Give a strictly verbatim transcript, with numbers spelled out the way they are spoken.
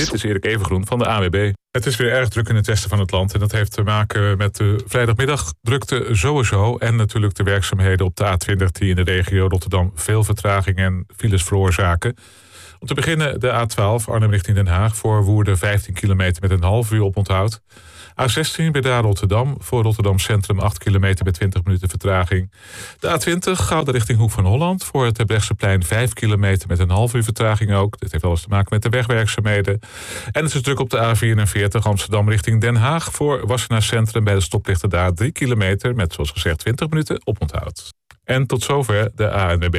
Dit is Erik Evengroen van de A W B. Het is weer erg druk in het westen van het land. En dat heeft te maken met de vrijdagmiddagdrukte sowieso. En natuurlijk de werkzaamheden op de A twintig die in de regio Rotterdam veel vertraging en files veroorzaken. Om te beginnen de A twaalf Arnhem richting Den Haag. Voor Woerden vijftien kilometer met een half uur oponthoud. A zestien Breda Rotterdam. Voor Rotterdam Centrum acht kilometer met twintig minuten vertraging. De A twintig Gouda richting Hoek van Holland. Voor het Terbrechtseplein vijf kilometer met een half uur vertraging ook. Dit heeft alles te maken met de wegwerkzaamheden. En het is druk op de A vierenveertig Amsterdam richting Den Haag. Voor Wassenaar Centrum bij de stoplichten daar drie kilometer met zoals gezegd twintig minuten oponthoud. En tot zover de A N W B.